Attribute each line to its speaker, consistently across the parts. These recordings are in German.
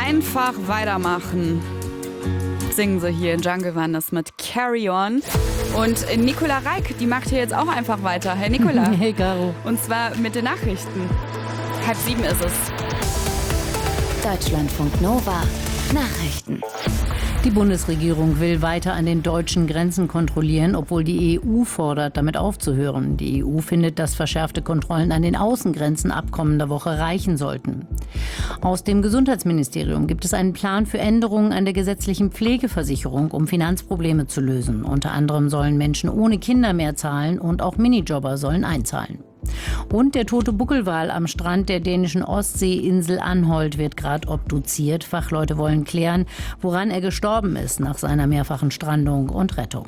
Speaker 1: Einfach weitermachen. Singen sie hier in Jungle Wonders mit Carry On. Und Nicola Reik, die macht hier jetzt auch einfach weiter. Hey Nicola.
Speaker 2: Hey Caro.
Speaker 1: Und zwar mit den Nachrichten. 6:30 ist es.
Speaker 3: Deutschlandfunk Nova. Nachrichten.
Speaker 2: Die Bundesregierung will weiter an den deutschen Grenzen kontrollieren, obwohl die EU fordert, damit aufzuhören. Die EU findet, dass verschärfte Kontrollen an den Außengrenzen ab kommender Woche reichen sollten. Aus dem Gesundheitsministerium gibt es einen Plan für Änderungen an der gesetzlichen Pflegeversicherung, um Finanzprobleme zu lösen. Unter anderem sollen Menschen ohne Kinder mehr zahlen und auch Minijobber sollen einzahlen. Und der tote Buckelwal am Strand der dänischen Ostseeinsel Anholt wird gerade obduziert. Fachleute wollen klären, woran er gestorben ist nach seiner mehrfachen Strandung und Rettung.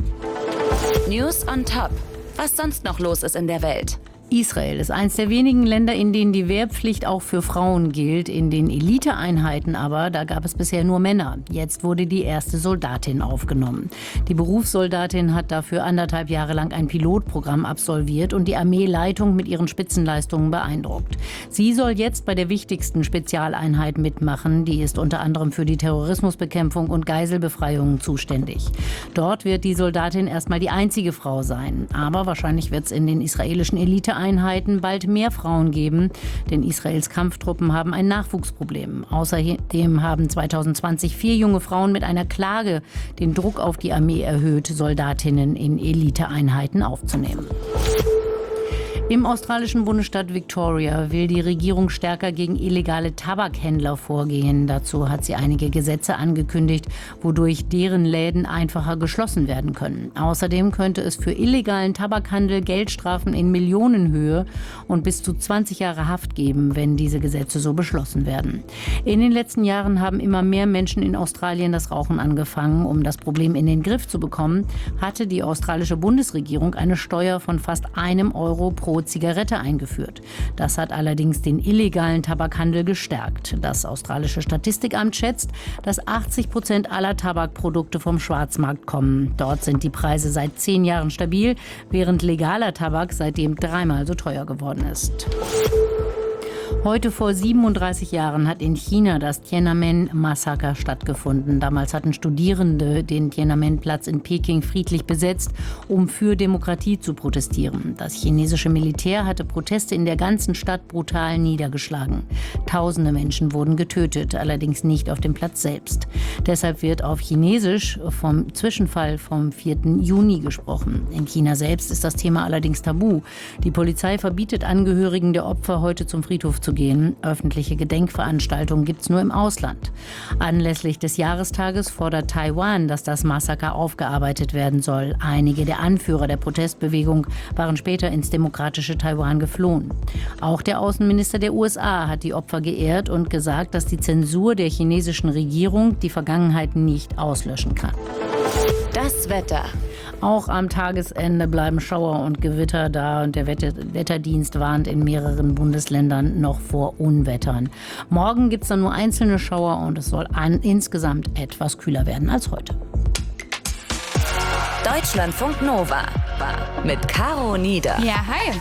Speaker 3: News on Top. Was sonst noch los ist in der Welt.
Speaker 2: Israel ist eines der wenigen Länder, in denen die Wehrpflicht auch für Frauen gilt. In den Eliteeinheiten aber, da gab es bisher nur Männer. Jetzt wurde die erste Soldatin aufgenommen. Die Berufssoldatin hat dafür 1,5 Jahre lang ein Pilotprogramm absolviert und die Armeeleitung mit ihren Spitzenleistungen beeindruckt. Sie soll jetzt bei der wichtigsten Spezialeinheit mitmachen. Die ist unter anderem für die Terrorismusbekämpfung und Geiselbefreiungen zuständig. Dort wird die Soldatin erstmal die einzige Frau sein. Aber wahrscheinlich wird es in den israelischen Eliteeinheiten bald mehr Frauen geben, denn Israels Kampftruppen haben ein Nachwuchsproblem. Außerdem haben 2020 4 junge Frauen mit einer Klage den Druck auf die Armee erhöht, Soldatinnen in Eliteeinheiten aufzunehmen. Im australischen Bundesstaat Victoria will die Regierung stärker gegen illegale Tabakhändler vorgehen. Dazu hat sie einige Gesetze angekündigt, wodurch deren Läden einfacher geschlossen werden können. Außerdem könnte es für illegalen Tabakhandel Geldstrafen in Millionenhöhe und bis zu 20 Jahre Haft geben, wenn diese Gesetze so beschlossen werden. In den letzten Jahren haben immer mehr Menschen in Australien das Rauchen angefangen. Um das Problem in den Griff zu bekommen, hatte die australische Bundesregierung eine Steuer von fast €1 pro Zigarette eingeführt. Das hat allerdings den illegalen Tabakhandel gestärkt. Das australische Statistikamt schätzt, dass 80% aller Tabakprodukte vom Schwarzmarkt kommen. Dort sind die Preise seit 10 Jahren stabil, während legaler Tabak seitdem 3-mal so teuer geworden ist. Heute vor 37 Jahren hat in China das Tiananmen-Massaker stattgefunden. Damals hatten Studierende den Tiananmen-Platz in Peking friedlich besetzt, um für Demokratie zu protestieren. Das chinesische Militär hatte Proteste in der ganzen Stadt brutal niedergeschlagen. Tausende Menschen wurden getötet, allerdings nicht auf dem Platz selbst. Deshalb wird auf Chinesisch vom Zwischenfall vom 4. Juni gesprochen. In China selbst ist das Thema allerdings tabu. Die Polizei verbietet Angehörigen der Opfer, heute zum Friedhof zu gehen. Öffentliche Gedenkveranstaltungen gibt es nur im Ausland. Anlässlich des Jahrestages fordert Taiwan, dass das Massaker aufgearbeitet werden soll. Einige der Anführer der Protestbewegung waren später ins demokratische Taiwan geflohen. Auch der Außenminister der USA hat die Opfer geehrt und gesagt, dass die Zensur der chinesischen Regierung die Vergangenheit nicht auslöschen kann.
Speaker 3: Das Wetter.
Speaker 2: Auch am Tagesende bleiben Schauer und Gewitter da und der Wetterdienst warnt in mehreren Bundesländern noch vor Unwettern. Morgen gibt es dann nur einzelne Schauer und es soll insgesamt etwas kühler werden als heute.
Speaker 3: Deutschlandfunk Nova mit Caro Nieder.
Speaker 1: Ja, hi.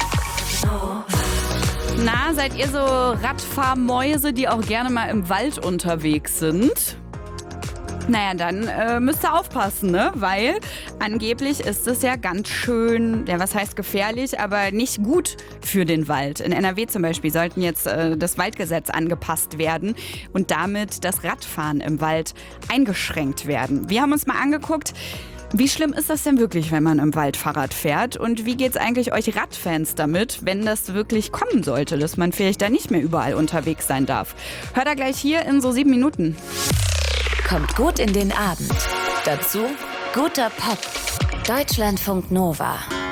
Speaker 1: Na, seid ihr so Radfahrmäuse, die auch gerne mal im Wald unterwegs sind? Naja, dann müsst ihr aufpassen, ne? Weil angeblich ist es ja ganz schön, ja, was heißt gefährlich, aber nicht gut für den Wald. In NRW zum Beispiel sollten jetzt das Waldgesetz angepasst werden und damit das Radfahren im Wald eingeschränkt werden. Wir haben uns mal angeguckt, wie schlimm ist das denn wirklich, wenn man im Wald Fahrrad fährt? Und wie geht's eigentlich euch Radfans damit, wenn das wirklich kommen sollte, dass man vielleicht da nicht mehr überall unterwegs sein darf? Hört da gleich hier in so 7 Minuten.
Speaker 3: Kommt gut in den Abend. Dazu guter Pop. Deutschlandfunk Nova.